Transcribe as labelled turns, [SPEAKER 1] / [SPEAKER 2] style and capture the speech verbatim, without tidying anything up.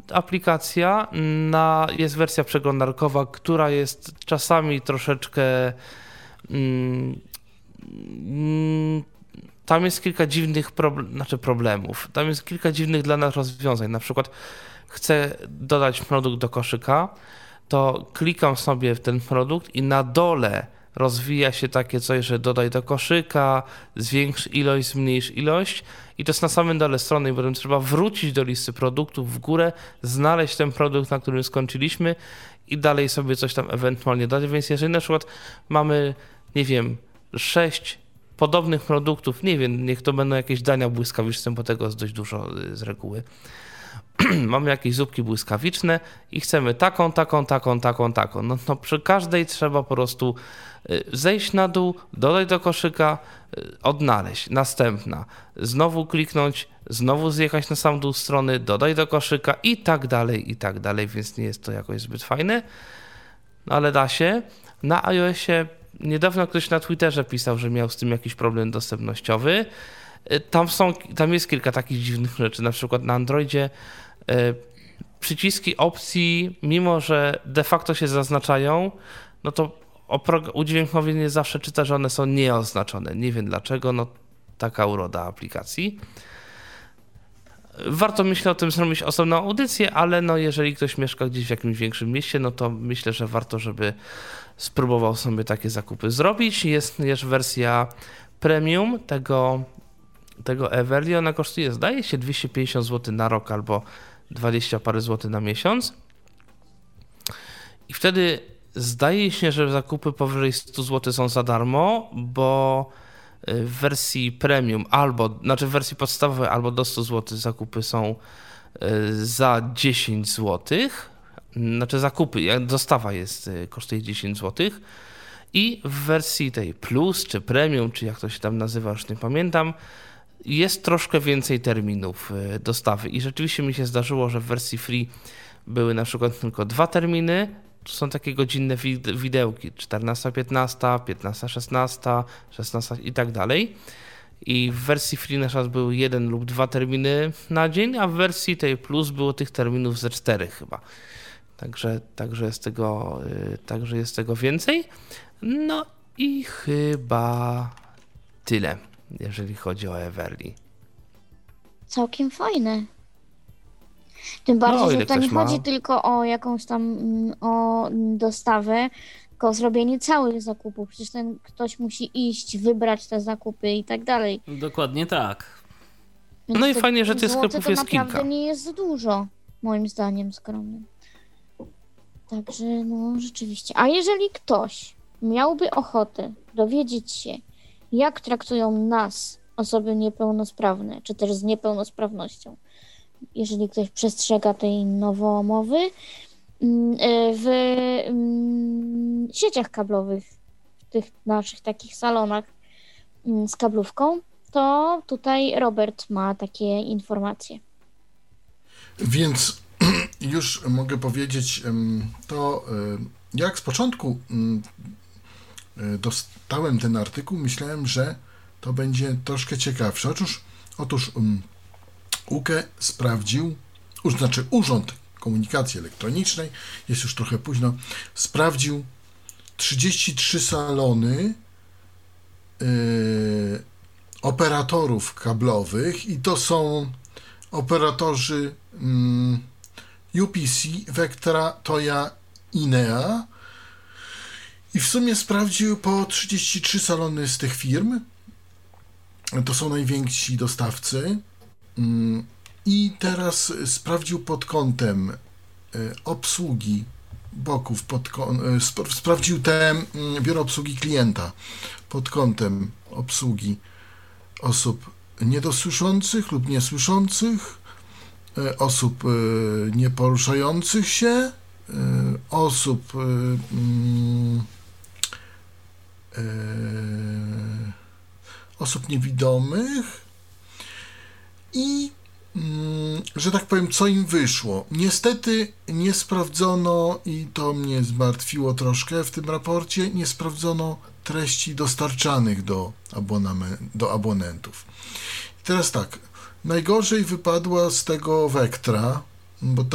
[SPEAKER 1] aplikacja, na, jest wersja przeglądarkowa, która jest czasami troszeczkę... Mm, mm, tam jest kilka dziwnych problem, znaczy problemów. Tam jest kilka dziwnych dla nas rozwiązań. Na przykład chcę dodać produkt do koszyka, to klikam sobie w ten produkt i na dole rozwija się takie coś, że dodaj do koszyka, zwiększ ilość, zmniejsz ilość i to jest na samym dole strony i potem trzeba wrócić do listy produktów w górę, znaleźć ten produkt, na którym skończyliśmy i dalej sobie coś tam ewentualnie dodać, więc jeżeli na przykład mamy, nie wiem, sześć podobnych produktów, nie wiem, niech to będą jakieś dania błyskawiczne, bo tego jest dość dużo z reguły. Mamy jakieś zupki błyskawiczne i chcemy taką, taką, taką, taką, taką. No to przy każdej trzeba po prostu zejść na dół, dodać do koszyka, odnaleźć. Następna. Znowu kliknąć, znowu zjechać na sam dół strony, dodaj do koszyka i tak dalej, i tak dalej, więc nie jest to jakoś zbyt fajne. No ale da się. Na iOSie niedawno ktoś na Twitterze pisał, że miał z tym jakiś problem dostępnościowy. Tam są, tam jest kilka takich dziwnych rzeczy, na przykład na Androidzie przyciski opcji, mimo że de facto się zaznaczają, no to udźwiękowienie zawsze czyta, że one są nieoznaczone. Nie wiem dlaczego, no taka uroda aplikacji. Warto, myślę, o tym zrobić osobną audycję, ale no jeżeli ktoś mieszka gdzieś w jakimś większym mieście, no to myślę, że warto, żeby spróbował sobie takie zakupy zrobić. Jest też wersja premium tego tego Everly, ona kosztuje, zdaje się, dwieście pięćdziesiąt złotych na rok albo dwadzieścia parę złotych na miesiąc. I wtedy zdaje się, że zakupy powyżej sto złotych są za darmo, bo w wersji premium albo, znaczy w wersji podstawowej albo do stu złotych zakupy są za dziesięć złotych. Znaczy zakupy, dostawa jest, kosztuje dziesięć złotych. I w wersji tej plus, czy premium, czy jak to się tam nazywa, już nie pamiętam, jest troszkę więcej terminów dostawy i rzeczywiście mi się zdarzyło, że w wersji free były na przykład tylko dwa terminy, to są takie godzinne widełki, czternasta piętnasta, piętnasta szesnasta, szesnasta i tak dalej. I w wersji free na przykład były jeden lub dwa terminy na dzień, a w wersji tej plus było tych terminów ze cztery chyba. Także, także, jest tego, także jest tego więcej. No i chyba tyle, jeżeli chodzi o Everly.
[SPEAKER 2] Całkiem fajne. Tym bardziej,
[SPEAKER 1] No,
[SPEAKER 2] że
[SPEAKER 1] ile
[SPEAKER 2] to nie
[SPEAKER 1] ktoś ma.
[SPEAKER 2] chodzi tylko o jakąś tam mm, o dostawę, tylko o zrobienie całych zakupów. Przecież ten ktoś musi iść, wybrać te zakupy i tak dalej.
[SPEAKER 3] Dokładnie tak.
[SPEAKER 2] Więc
[SPEAKER 1] No i
[SPEAKER 2] te
[SPEAKER 1] fajnie, że
[SPEAKER 2] pięć
[SPEAKER 1] tych
[SPEAKER 2] złotych
[SPEAKER 1] sklepów
[SPEAKER 2] to
[SPEAKER 1] jest
[SPEAKER 2] naprawdę
[SPEAKER 1] kilka.
[SPEAKER 2] nie jest dużo, moim zdaniem skromnym. Także no rzeczywiście. A jeżeli ktoś miałby ochotę dowiedzieć się, jak traktują nas osoby niepełnosprawne, czy też z niepełnosprawnością, jeżeli ktoś przestrzega tej nowomowy w sieciach kablowych, w tych naszych takich salonach z kablówką, to tutaj Robert ma takie informacje.
[SPEAKER 4] Więc już mogę powiedzieć to, jak z początku dostałem ten artykuł, myślałem, że to będzie troszkę ciekawsze. Otóż, otóż U K E sprawdził, znaczy Urząd Komunikacji Elektronicznej, jest już trochę późno, sprawdził trzydzieści trzy salony yy, operatorów kablowych i to są operatorzy yy, U P C, Vectra, Toya, Inea i w sumie sprawdził po trzydzieści trzy salony z tych firm. To są najwięksi dostawcy. I teraz sprawdził pod kątem obsługi boków, pod kąt, sprawdził te biuro obsługi klienta pod kątem obsługi osób niedosłyszących lub niesłyszących, osób nieporuszających się, osób osób niewidomych i, że tak powiem, co im wyszło. Niestety nie sprawdzono, i to mnie zmartwiło troszkę w tym raporcie, nie sprawdzono treści dostarczanych do, abonament, do abonentów. I teraz tak, najgorzej wypadła z tego Vectra, bo